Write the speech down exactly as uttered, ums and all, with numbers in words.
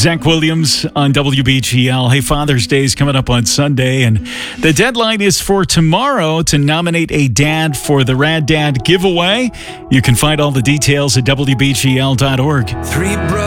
Zach Williams on W B G L. Hey, Father's Day is coming up on Sunday, and the deadline is for tomorrow to nominate a dad for the Rad Dad giveaway. You can find all the details at W B G L dot org. Three